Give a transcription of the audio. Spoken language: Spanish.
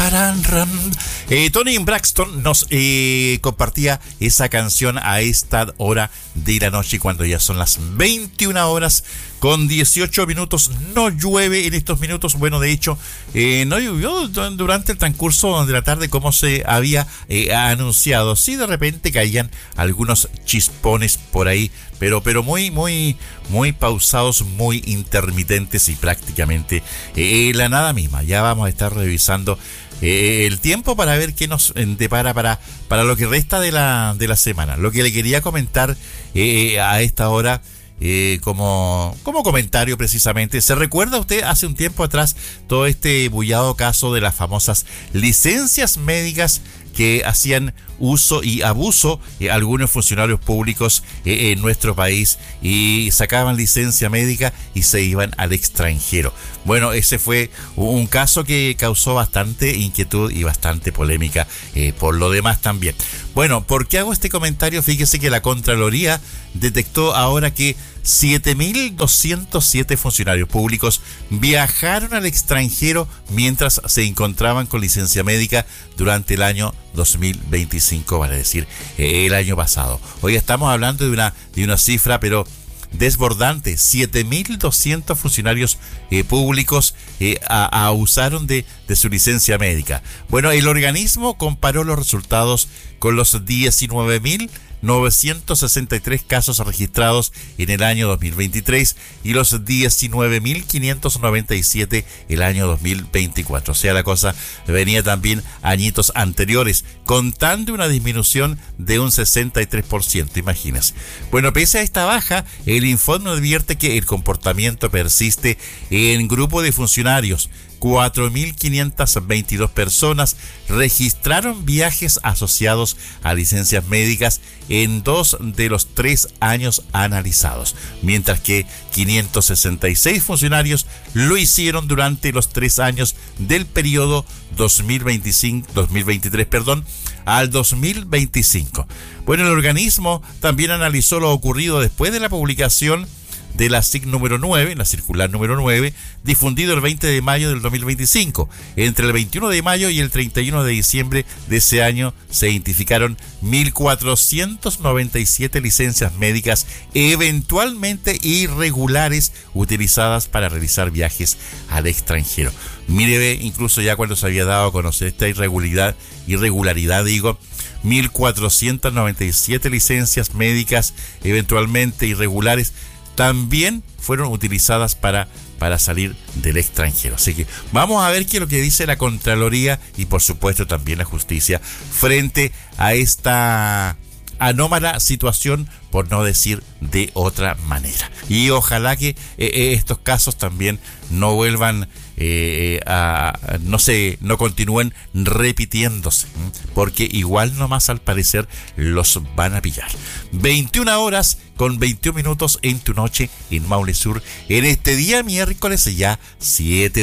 Toni Braxton nos compartía esa canción a esta hora de la noche, cuando ya son las 21 horas con 18 minutos. No llueve en estos minutos. Bueno, de hecho, no llovió durante el transcurso de la tarde como se había anunciado. Sí, de repente caían algunos chispones por ahí, pero muy pausados, muy intermitentes y prácticamente la nada misma. Ya vamos a estar revisando el tiempo para ver qué nos depara para lo que resta de la semana. Lo que le quería comentar a esta hora, como comentario precisamente, ¿se recuerda usted hace un tiempo atrás todo este bullado caso de las famosas licencias médicas que hacían uso y abuso algunos funcionarios públicos en nuestro país, y sacaban licencia médica y se iban al extranjero? Bueno, ese fue un caso que causó bastante inquietud y bastante polémica por lo demás también. Bueno, ¿por qué hago este comentario? Fíjese que la Contraloría detectó ahora que 7.207 funcionarios públicos viajaron al extranjero mientras se encontraban con licencia médica durante el año 2025, vale decir, el año pasado. Hoy estamos hablando de una cifra, pero desbordante. 7.200 funcionarios públicos abusaron de su licencia médica. Bueno, el organismo comparó los resultados con los 19.963 casos registrados en el año 2023 y los 19.597 el año 2024. O sea, la cosa venía también añitos anteriores, contando una disminución de un 63%, imagínense. Bueno, pese a esta baja, el informe advierte que el comportamiento persiste en grupo de funcionarios. 4.522 personas registraron viajes asociados a licencias médicas en 2 de los 3 años analizados, mientras que 566 funcionarios lo hicieron durante los 3 años del periodo 2023 al 2025. Bueno, el organismo también analizó lo ocurrido después de la publicación de la SIC número 9, la circular número 9, difundido el 20 de mayo del 2025. Entre el 21 de mayo y el 31 de diciembre de ese año se identificaron 1.497 licencias médicas eventualmente irregulares utilizadas para realizar viajes al extranjero. Mire, incluso ya cuando se había dado a conocer esta irregularidad, 1.497 licencias médicas eventualmente irregulares también fueron utilizadas para salir del extranjero. Así que vamos a ver qué es lo que dice la Contraloría y por supuesto también la justicia frente a esta anómala situación, por no decir de otra manera. Y ojalá que estos casos también no vuelvan no continúen repitiéndose, porque igual nomás al parecer los van a pillar. 21 horas con 21 minutos en tu noche en Maule Sur, en este día miércoles ya 7